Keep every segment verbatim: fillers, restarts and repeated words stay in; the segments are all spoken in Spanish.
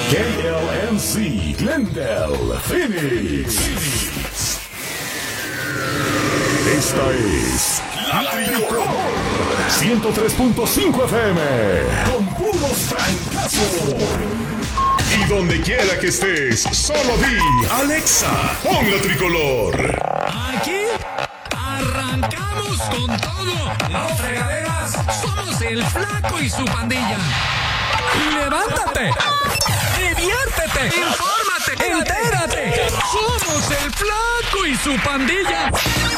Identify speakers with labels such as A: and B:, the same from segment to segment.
A: K L M C, Glendale, Phoenix. Esta es La Tricolor ciento tres punto cinco F M con puros francazos. Y donde quiera que estés, solo di Alexa, pon La Tricolor.
B: Aquí arrancamos con todo. Las fregaderas somos el Flaco y su pandilla. ¡Levántate! ¡Diviértete! ¡Infórmate! ¡Entérate! ¡Somos el Flaco y su pandilla!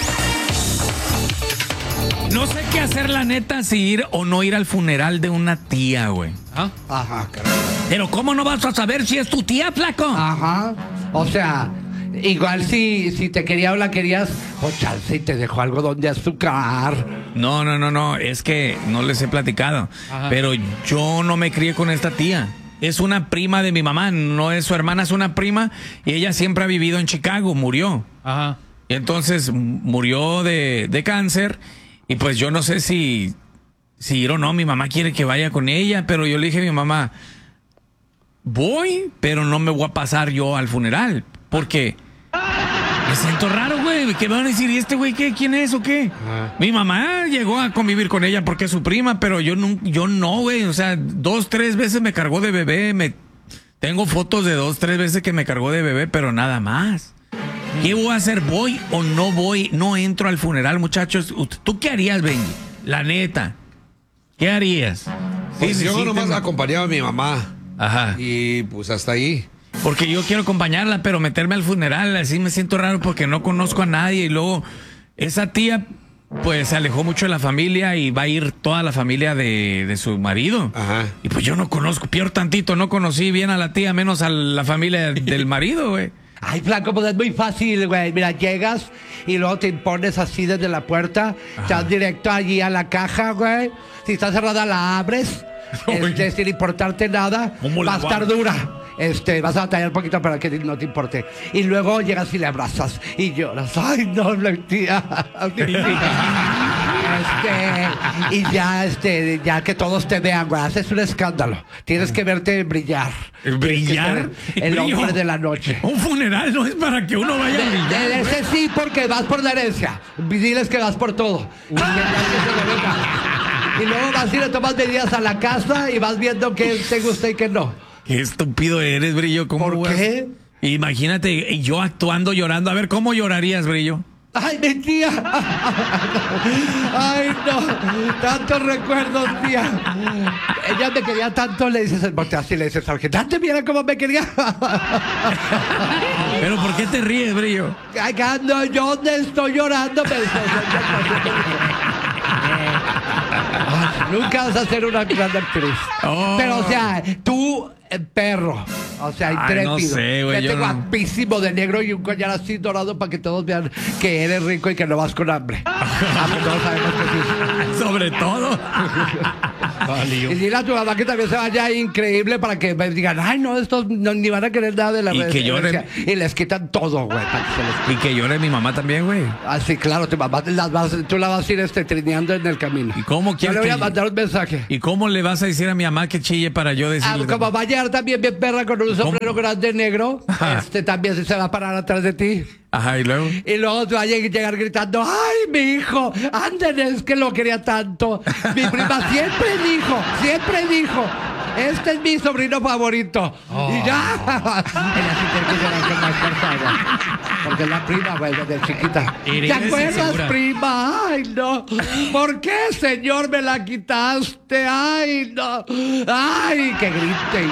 B: No sé qué hacer, la neta, si ir o no ir al funeral de una tía, güey.
C: ¿Ah? Ajá, caray.
B: Pero ¿cómo no vas a saber si es tu tía, Flaco?
C: Ajá. O sea, igual si, si te quería o la querías, o chance y te dejó algo donde azúcar.
B: No, no, no, no. Es que no les he platicado. Ajá. Pero yo no me crié con esta tía. Es una prima de mi mamá, no es su hermana, es una prima. Y ella siempre ha vivido en Chicago, murió. Ajá. Y entonces murió de, de cáncer. Y pues yo no sé si, si ir o no, mi mamá quiere que vaya con ella, pero yo le dije a mi mamá, voy, pero no me voy a pasar yo al funeral, porque me siento raro, güey. ¿Qué van a decir? ¿Y este güey qué? ¿Quién es o qué? Ajá. Mi mamá llegó a convivir con ella porque es su prima, pero yo no, yo no, güey. O sea, dos, tres veces me cargó de bebé, me tengo fotos de dos, tres veces que me cargó de bebé, pero nada más. ¿Qué voy a hacer? ¿Voy o no voy? No entro al funeral, muchachos. ¿Tú qué harías, Benji? La neta. ¿Qué harías?
D: Pues
B: sí,
D: yo
B: sí,
D: nomás
B: te...
D: acompañaba a mi mamá.
B: Ajá.
D: Y pues hasta ahí.
B: Porque yo quiero acompañarla, pero meterme al funeral, así me siento raro porque no conozco a nadie. Y luego, esa tía, pues se alejó mucho de la familia y va a ir toda la familia de, de su marido. Ajá. Y pues yo no conozco, peor tantito, no conocí bien a la tía, menos a la familia del marido, güey.
C: Ay, Flaco, pues es muy fácil, güey. Mira, llegas y luego te impones así desde la puerta. Ajá. Te vas directo allí a la caja, güey. Si está cerrada, la abres. Este, sin importarte nada. Va a estar dura. Este, vas a batallar un poquito para que no te importe. Y luego llegas y le abrazas y lloras. Ay, no, la tía. Este, y ya, este, ya que todos te vean, güey, haces un escándalo. Tienes que verte brillar.
B: ¿Brillar?
C: El
B: Brillo.
C: hombre de la noche.
B: Un funeral no es para que uno vaya a brillar.
C: De, de ese sí, porque vas por la herencia. Diles que vas por todo. Y luego vas y le tomas medidas a la casa y vas viendo qué te gusta y qué no.
B: Qué estúpido eres, Brillo. ¿Cómo
C: ¿Por qué?
B: Imagínate, yo actuando, llorando. A ver, ¿cómo llorarías, Brillo?
C: ¡Ay, mi tía! ¡Ay, no! Tantos recuerdos, tía. Ella me quería tanto, le dices, así le dices, Sargento, mira cómo me quería.
B: ¿Pero por qué te ríes, Brillo?
C: Ay, no, yo no estoy llorando. Me... Nunca vas a ser una gran actriz. Oh. Pero, o sea, tú, perro, o sea, intrépido. Ay, no sé, güey. Vete guapísimo no... de negro y un collar así dorado para que todos vean que eres rico y que no vas con hambre. Ah, pues todos sabemos que sí.
B: Sobre todo.
C: Y dile a tu mamá que también se vaya increíble para que me digan, ay, no, estos no, ni van a querer nada de la
B: y que llore.
C: Y les quitan todo, güey.
B: Y que llore mi mamá también, güey.
C: Ah, sí, claro, tu mamá las vas, tú la vas a ir este, trineando en el camino.
B: ¿Y cómo quieres?
C: Yo le voy
B: que...
C: a mandar un mensaje.
B: ¿Y cómo le vas a decir a mi mamá que chille para yo decirle?
C: Ah, como va a llegar también bien perra con un sombrero ¿Cómo? grande negro, Ajá. este también se va a parar atrás de ti.
B: Ajá, y luego.
C: Y luego te va a llegar gritando, ¡ay, mi hijo! Anden, es que lo quería tanto. Mi prima siempre dijo, siempre dijo, este es mi sobrino favorito. Oh. Y ya. Ella sí tiene que llorar con más fuerza, porque es la prima, güey, desde chiquita. ¿Te acuerdas, prima? Ay, no. ¿Por qué, señor, me la quitaste? Ay, no. Ay, que grite.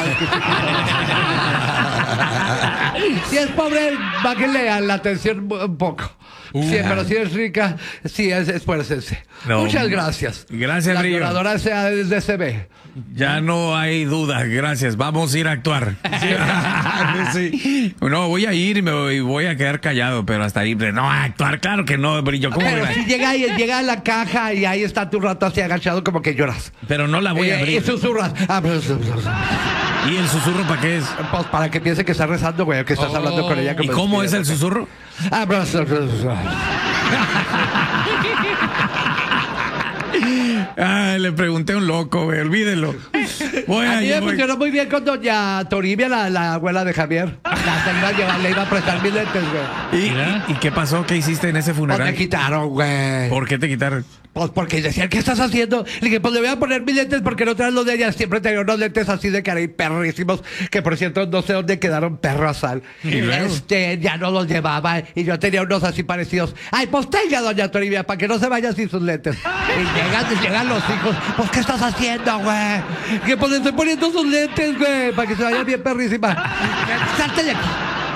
C: Si es pobre, bájenle a la atención un poco. Uh, sí, pero si es rica, sí, es, es por ese. No, muchas gracias.
B: Gracias,
C: la
B: Brillo.
C: La violadora sea desde C B.
B: Ya no hay duda, gracias. Vamos a ir a actuar. Sí. No, voy a ir y me voy, voy a quedar callado, pero hasta ahí. No, a actuar, claro que no, Brillo. ¿Cómo
C: pero si llega, y, llega a la caja y ahí está tu rato así agachado, como que lloras.
B: Pero no la voy a abrir.
C: Eh, y susurras. Ah, pero...
B: ¿Y el susurro para qué es?
C: Pues para que piense que estás rezando, güey, que estás oh. hablando con ella.
B: ¿Y cómo es el susurro?
C: Ah, pero...
B: Ah, le pregunté a un loco, güey, olvídelo. Voy
C: A
B: a,
C: mí me
B: voy-
C: funcionó muy bien con doña Toribia, la, la abuela de Javier. La se iba a llevar, le iba a prestar mis lentes, güey.
B: ¿Y, y, y qué pasó? ¿Qué hiciste en ese
C: Pues
B: funeral?
C: me quitaron, güey.
B: ¿Por qué te quitaron?
C: Pues porque decían, ¿qué estás haciendo? Le dije, pues le voy a poner mis lentes porque no traes los de ella. Siempre tenía unos lentes así de cara y perrísimos, que por cierto no sé dónde quedaron, perro asal.
B: ¿Y luego?
C: Este, ya no los llevaba y yo tenía unos así parecidos. Ay, pues tenga, doña Toribia, para que no se vaya sin sus lentes. Y llegan, llegan los hijos, pues ¿qué estás haciendo, güey? Que pues le estoy poniendo sus lentes, güey, para que se vaya bien perrísima. Salte de aquí.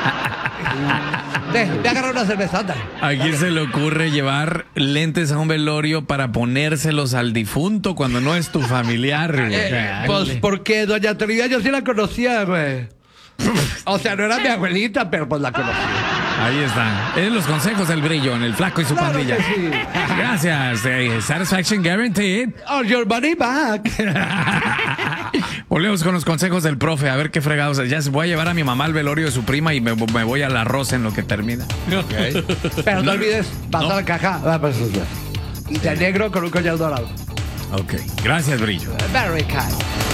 C: Ve, ve a agarrar una cerveza, ándale.
B: ¿A quién se le ocurre llevar lentes a un velorio para ponérselos al difunto cuando no es tu familiar, güey?
C: Eh, pues porque doña Toribia yo sí la conocía, güey. O sea, no era mi abuelita, pero pues la conocía.
B: Ahí están. Es los consejos del Brillo en el Flaco y su
C: Claro
B: pandilla.
C: que sí.
B: Gracias. eh, satisfaction guaranteed.
C: On your money back.
B: Volvemos con los consejos del profe. A ver qué fregados. Ya se voy a llevar a mi mamá al velorio de su prima y me, me voy al arroz en lo que termina.
C: Pero no olvides, vas
B: No.
C: a la caja. Ah, pues, pues, y de negro con un collar dorado.
B: Ok. Gracias, Brillo.
C: Very kind.